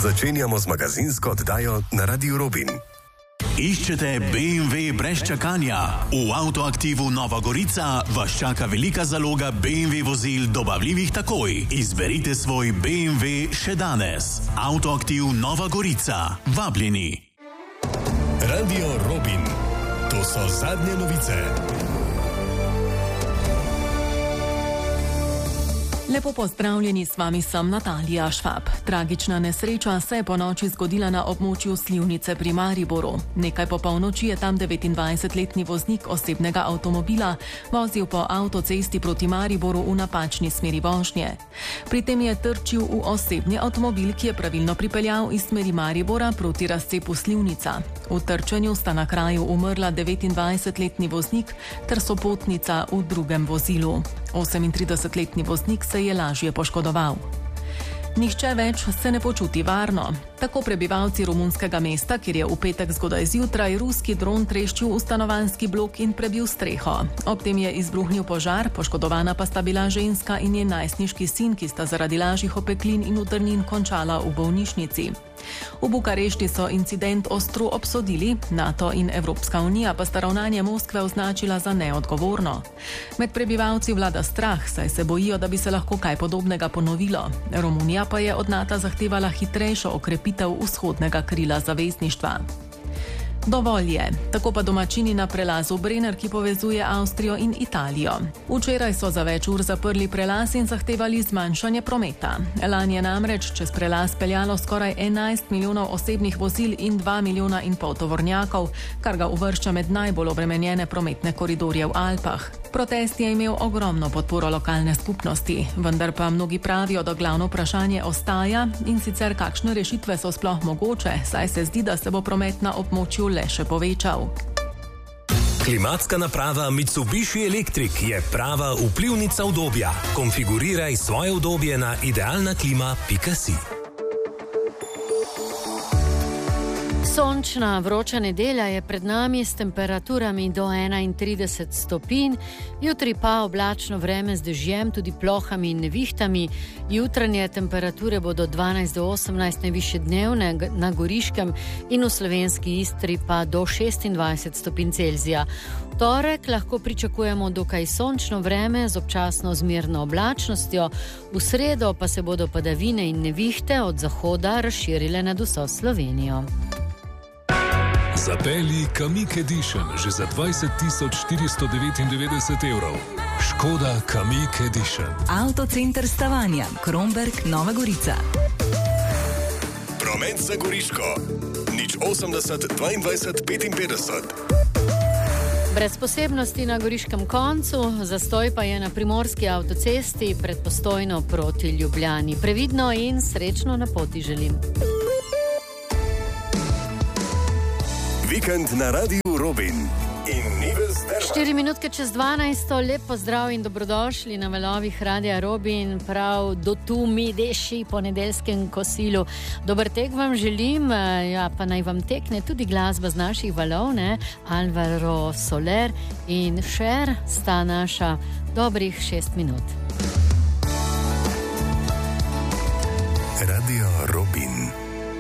Začenjamo z magazinsko oddajo na Radiu Robin. Iščete BMW brez čakanja? V Avtoaktivu Nova Gorica vas čaka velika zaloga BMW vozil dobavljivih takoj. Izberite svoj BMW še danes. Avtoaktiv Nova Gorica. Vabljeni. Radio Robin. To so zadnje novice. Lepo pozdravljeni, s vami sem Natalija Švab. Tragična nesreča se je po noči zgodila na območju Slivnice pri Mariboru. Nekaj po polnoči je tam 29-letni voznik osebnega avtomobila vozil po avtocesti proti Mariboru v napačni smeri vožnje. Pri tem je trčil v osebni avtomobil, ki je pravilno pripeljal iz smeri Maribora proti razcepu Slivnica. V trčenju sta na kraju umrla 29-letni voznik ter sopotnica v drugem vozilu. 38-letni voznik se je lažje poškodoval. Nihče več se ne počuti varno. Tako prebivalci romunskega mesta, kjer je v petek zgodaj zjutraj ruski dron treščil v stanovanjski blok in prebil streho. Ob tem je izbruhnil požar, poškodovana pa sta bila ženska in njen najstniški sin, ki sta zaradi lažjih opeklin in utrnin končala v bolnišnici. V Bukarešti so incident ostro obsodili, NATO in Evropska unija pa sta ravnanje Moskve označila za neodgovorno. Med prebivalci vlada strah, saj se bojijo, da bi se lahko kaj podobnega ponovilo. Romunija pa je od NATO zahtevala hitrejšo okrepitev vzhodnega krila zavezništva. Dovolj je. Tako pa domačini na prelazu Brenner, ki povezuje Avstrijo in Italijo. Včeraj so za več ur zaprli prelaz in zahtevali zmanjšanje prometa. Lani je namreč čez prelaz peljalo skoraj 11 milijonov osebnih vozil in 2,5 milijona tovornjakov, kar ga uvršča med najbolj obremenjene prometne koridorje v Alpah. Protest je imel ogromno podporo lokalne skupnosti, vendar pa mnogi pravijo, da glavno vprašanje ostaja in sicer kakšne rešitve so sploh mogoče, saj se zdi, da se bo promet na območju le še povečal. Klimatska naprava Mitsubishi Electric je prava vplivnica udobja. Konfiguriraj svoje udobje na idealnaklima.si. Sončna vroča nedelja je pred nami s temperaturami do 31 stopinj, jutri pa oblačno vreme z dežjem, tudi plohami in nevihtami. Jutranje temperature bodo 12 do 18, najvišje dnevne na Goriškem in v slovenski Istri pa do 26 stopinj Celzija. V torek lahko pričakujemo dokaj sončno vreme z občasno zmerno oblačnostjo, v sredo pa se bodo padavine in nevihte od zahoda razširile nad vso Slovenijo. Zapelji Kamiq Edition že za 20.499 evrov. Škoda Kamiq Edition. Avtocenter Stavanja, Kromberk, Nova Gorica. Promet za Goriško. 080 22 55. Brez posebnosti na goriškem koncu, zastoj pa je na primorski avtocesti pred Postojno proti Ljubljani. Previdno in srečno na poti želim. Vikend na Radiu Robin in Nives Derva. 4 minutke čez 12, lep pozdrav in dobrodošli na valovih Radia Robin, prav do tu mi deši po nedeljskem kosilu. Dober tek vam želim, ja, pa naj vam tekne tudi glasba z naših valov, ne? Alvaro Soler in Cher sta naša dobrih 6 minut. Radio Robin.